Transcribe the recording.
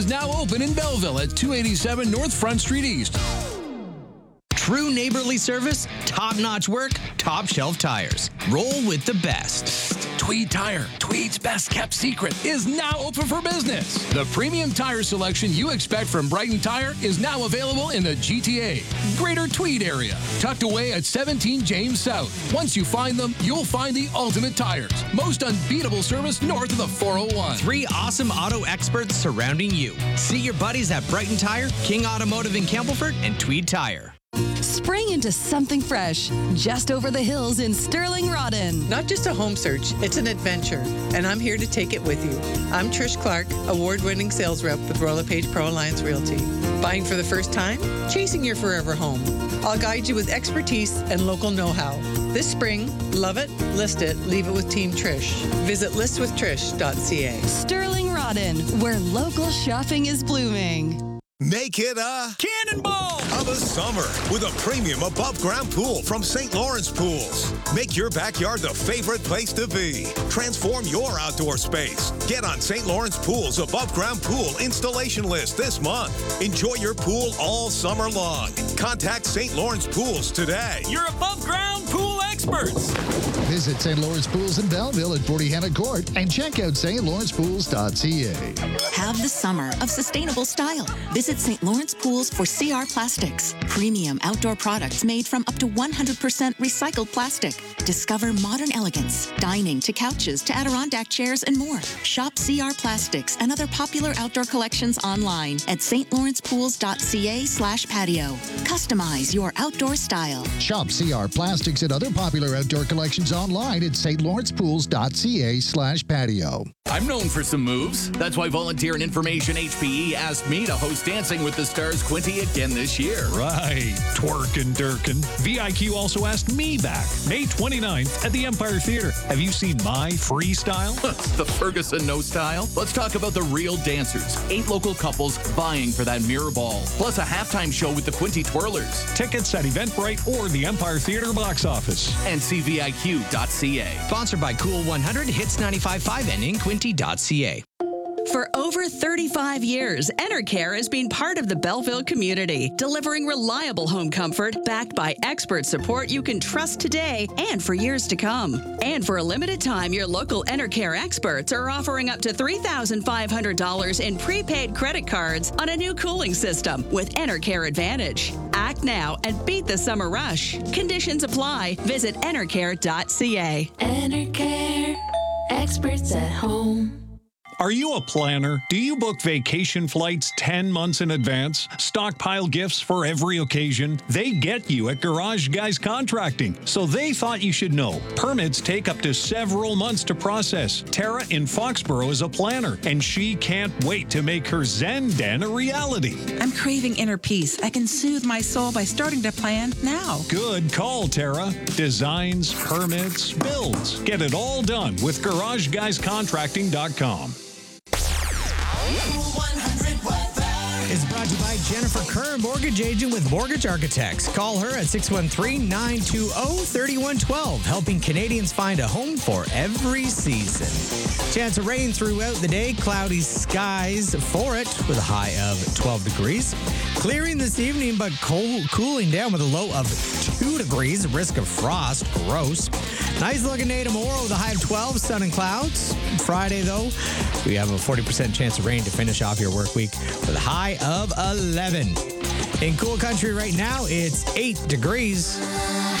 is now open in Belleville at 287 North Front Street East. True neighborly service, top-notch work, top-shelf tires. Roll with the best. Tweed Tire, Tweed's best-kept secret, is now open for business. The premium tire selection you expect from Brighton Tire is now available in the GTA, Greater Tweed area, tucked away at 17 James South. Once you find them, you'll find the ultimate tires. Most unbeatable service north of the 401. 3 awesome auto experts surrounding you. See your buddies at Brighton Tire, King Automotive in Campbellford, and Tweed Tire. Spring into something fresh, just over the hills in Sterling Rodden. Not just a home search, it's an adventure, and I'm here to take it with you. I'm Trish Clark, award-winning sales rep with Royal LePage Pro Alliance Realty. Buying for the first time? Chasing your forever home. I'll guide you with expertise and local know-how. This spring, love it, list it, leave it with Team Trish. Visit listwithtrish.ca. Sterling Rodden, where local shopping is blooming. Make it a Cannonball of a summer with a premium above-ground pool from St. Lawrence Pools. Make your backyard the favorite place to be. Transform your outdoor space. Get on St. Lawrence Pools above-ground pool installation list this month. Enjoy your pool all summer long. Contact St. Lawrence Pools today. Your above-ground pool experts. Visit St. Lawrence Pools in Belleville at 40 Hannah Court and check out stlawrencepools.ca. Have the summer of sustainable style. Visit St. Lawrence Pools for CR Plastics. Premium outdoor products made from up to 100% recycled plastic. Discover modern elegance, dining to couches to Adirondack chairs and more. Shop CR Plastics and other popular outdoor collections online at stlawrencepools.ca/patio. Customize your outdoor style. Shop CR Plastics and other popular outdoor collections online at stlawrencepools.ca/patio. I'm known for some moves. That's why Volunteer and Information HPE asked me to host Dancing with the Stars Quinty again this year. Right. Twerkin' Durkin. VIQ also asked me back May 29th at the Empire Theater. Have you seen my freestyle? The Ferguson No Style. Let's talk about the real dancers. 8 local couples vying for that mirror ball. Plus a halftime show with the Quinty Twirlers. Tickets at Eventbrite or the Empire Theater box office. And cviq.ca. Sponsored by Cool 100, Hits 95.5, and InQuinty.ca. For over 35 years, Enercare has been part of the Belleville community, delivering reliable home comfort backed by expert support you can trust today and for years to come. And for a limited time, your local Enercare experts are offering up to $3,500 in prepaid credit cards on a new cooling system with Enercare Advantage. Act now and beat the summer rush. Conditions apply. Visit enercare.ca. Enercare, experts at home. Are you a planner? Do you book vacation flights 10 months in advance? Stockpile gifts for every occasion? They get you at Garage Guys Contracting, so they thought you should know. Permits take up to several months to process. Tara in Foxborough is a planner, and she can't wait to make her Zen Den a reality. I'm craving inner peace. I can soothe my soul by starting to plan now. Good call, Tara. Designs, permits, builds. Get it all done with GarageGuysContracting.com. Is brought to you by Jennifer Kerr, mortgage agent with Mortgage Architects. Call her at 613-920-3112, helping Canadians find a home for every season. Chance of rain throughout the day, cloudy skies for it with a high of 12 degrees. Clearing this evening, but cooling down with a low of 2 degrees, risk of frost, gross. Nice looking day tomorrow with a high of 12, sun and clouds. Friday, though, we have a 40% chance of rain to finish off your work week with a high of 11. In cool country right now, it's 8 degrees.